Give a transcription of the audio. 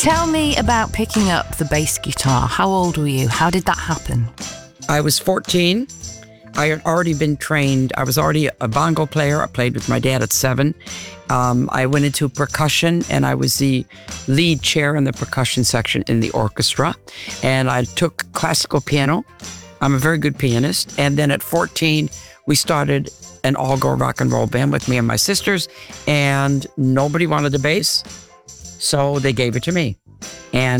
Tell me about picking up the bass guitar. How old were you? How did that happen? I was 14. I had already been trained. I was already a bongo player. I played with my dad at 7. I went into percussion, and I was the lead chair in the percussion section in the orchestra. And I took classical piano. I'm a very good pianist. And then at 14, we started an all-girl rock and roll band with me and my sisters, and nobody wanted the bass, so they gave it to me. And